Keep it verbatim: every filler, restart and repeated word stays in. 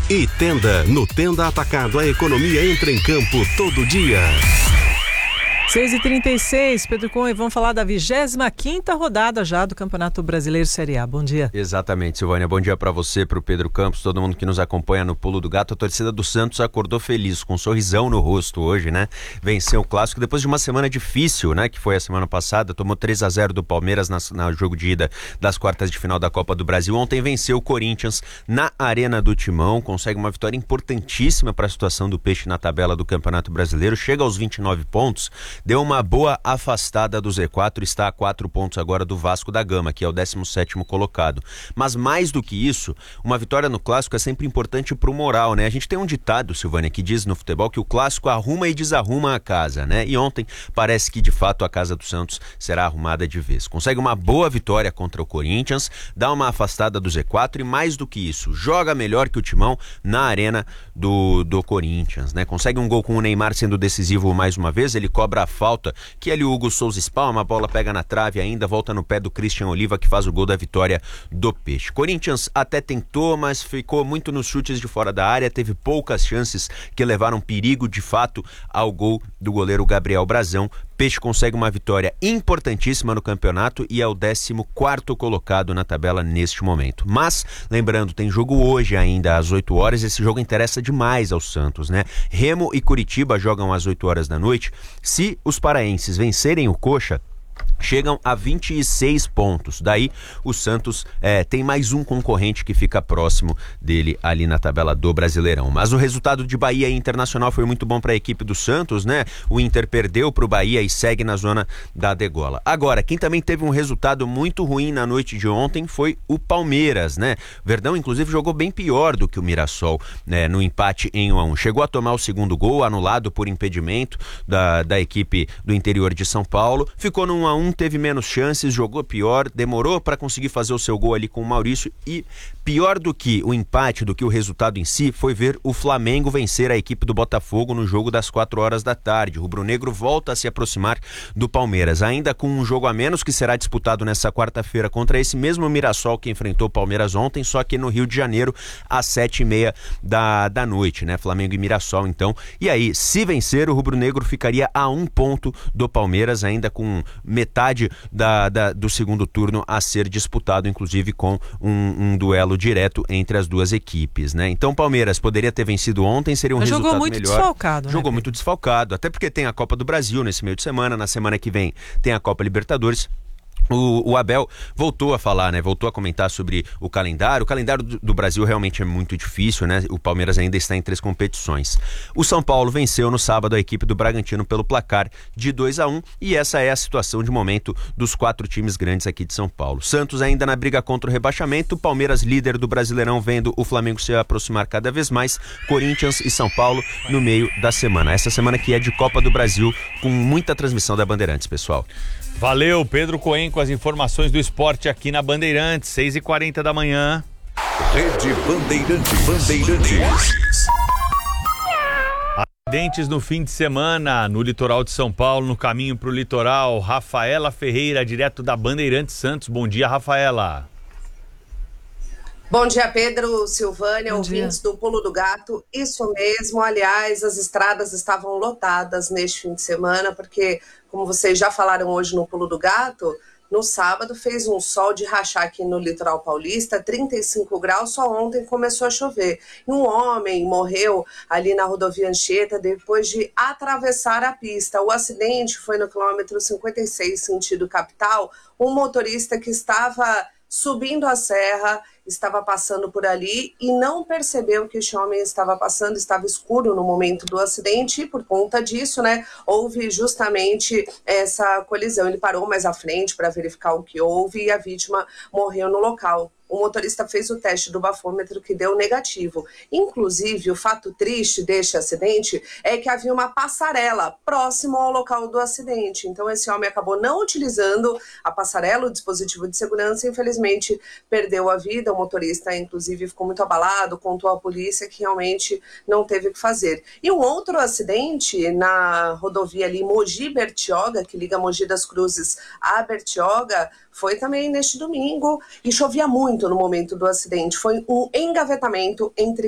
E Tenda. No Tenda Atacado, a economia entra em campo todo dia. seis e trinta e seis, Pedro Cunha, vamos falar da vigésima quinta rodada já do Campeonato Brasileiro Série A. Bom dia. Exatamente, Silvânia. Bom dia para você, para o Pedro Campos, todo mundo que nos acompanha no Pulo do Gato. A torcida do Santos acordou feliz, com um sorrisão no rosto hoje, né? Venceu o Clássico depois de uma semana difícil, né? Que foi a semana passada, tomou três a zero do Palmeiras no jogo de ida das quartas de final da Copa do Brasil. Ontem venceu o Corinthians na Arena do Timão, consegue uma vitória importantíssima para a situação do Peixe na tabela do Campeonato Brasileiro, chega aos vinte e nove pontos, deu uma boa afastada do Z quatro, está a quatro pontos agora do Vasco da Gama, que é o décimo sétimo colocado. Mas mais do que isso, uma vitória no Clássico é sempre importante pro moral, né? A gente tem um ditado, Silvânia, que diz no futebol que o Clássico arruma e desarruma a casa, né? E ontem parece que de fato a casa do Santos será arrumada de vez. Consegue uma boa vitória contra o Corinthians, dá uma afastada do Z quatro e mais do que isso, joga melhor que o Timão na arena do, do Corinthians, né? Consegue um gol com o Neymar sendo decisivo mais uma vez, ele cobra a falta que ali o Hugo Souza espalma, a bola pega na trave ainda, volta no pé do Christian Oliva, que faz o gol da vitória do Peixe. Corinthians até tentou, mas ficou muito nos chutes de fora da área, teve poucas chances que levaram perigo de fato ao gol do goleiro Gabriel Brazão. Peixe consegue uma vitória importantíssima no campeonato e é o décimo quarto colocado na tabela neste momento. Mas, lembrando, tem jogo hoje ainda às oito horas, esse jogo interessa demais ao Santos, né? Remo e Curitiba jogam às oito horas da noite. Se os paraenses vencerem o Coxa, chegam a vinte e seis pontos. Daí o Santos é, tem mais um concorrente que fica próximo dele ali na tabela do Brasileirão. Mas o resultado de Bahia e Internacional foi muito bom para a equipe do Santos, né? O Inter perdeu para o Bahia e segue na zona da degola. Agora, quem também teve um resultado muito ruim na noite de ontem foi o Palmeiras, né? Verdão, inclusive, jogou bem pior do que o Mirassol, né? No empate em um a um. Chegou a tomar o segundo gol, anulado por impedimento da, da equipe do interior de São Paulo. Ficou no um a um, teve menos chances, jogou pior, demorou para conseguir fazer o seu gol ali com o Maurício e pior do que o empate, do que o resultado em si, foi ver o Flamengo vencer a equipe do Botafogo no jogo das quatro horas da tarde. O rubro-negro volta a se aproximar do Palmeiras, ainda com um jogo a menos que será disputado nessa quarta-feira contra esse mesmo Mirassol que enfrentou o Palmeiras ontem, só que no Rio de Janeiro às sete e meia da, da noite, né? Flamengo e Mirassol, então. E aí, se vencer, o rubro-negro ficaria a um ponto do Palmeiras, ainda com metade Da, da, do segundo turno a ser disputado, inclusive com um, um duelo direto entre as duas equipes, né? Então o Palmeiras poderia ter vencido ontem, seria um Mas resultado jogou muito melhor. Desfalcado, jogou né? muito desfalcado, até porque tem a Copa do Brasil nesse meio de semana, na semana que vem tem a Copa Libertadores. O, o Abel voltou a falar, né? Voltou a comentar sobre o calendário. O calendário do, do Brasil realmente é muito difícil, né? O Palmeiras ainda está em três competições. O São Paulo venceu no sábado a equipe do Bragantino pelo placar de dois a um e essa é a situação de momento dos quatro times grandes aqui de São Paulo. Santos ainda na briga contra o rebaixamento, Palmeiras líder do Brasileirão vendo o Flamengo se aproximar cada vez mais, Corinthians e São Paulo no meio da semana. Essa semana que é de Copa do Brasil com muita transmissão da Bandeirantes, pessoal. Valeu, Pedro Cohen com as informações do esporte aqui na Bandeirantes, seis e quarenta da manhã. Rede Bandeirantes. Bandeirantes. Acidentes no fim de semana no litoral de São Paulo, no caminho para o litoral. Rafaela Ferreira, direto da Bandeirantes Santos. Bom dia, Rafaela. Bom dia, Pedro, Silvânia, Bom ouvintes dia. do Pulo do Gato. Isso mesmo, aliás, as estradas estavam lotadas neste fim de semana, porque, como vocês já falaram hoje no Pulo do Gato, no sábado fez um sol de rachar aqui no litoral paulista, trinta e cinco graus, só ontem começou a chover. E um homem morreu ali na rodovia Anchieta depois de atravessar a pista. O acidente foi no quilômetro cinquenta e seis, sentido capital. Um motorista que estava subindo a serra, estava passando por ali e não percebeu que esse homem estava passando, estava escuro no momento do acidente e por conta disso, né, houve justamente essa colisão. Ele parou mais à frente para verificar o que houve e a vítima morreu no local. O motorista fez o teste do bafômetro que deu negativo. Inclusive, o fato triste deste acidente é que havia uma passarela próximo ao local do acidente. Então, esse homem acabou não utilizando a passarela, o dispositivo de segurança, e infelizmente perdeu a vida. O motorista, inclusive, ficou muito abalado, contou à polícia que realmente não teve o que fazer. E um outro acidente na rodovia ali Mogi-Bertioga, que liga Mogi das Cruzes a Bertioga, foi também neste domingo e chovia muito no momento do acidente. Foi um engavetamento entre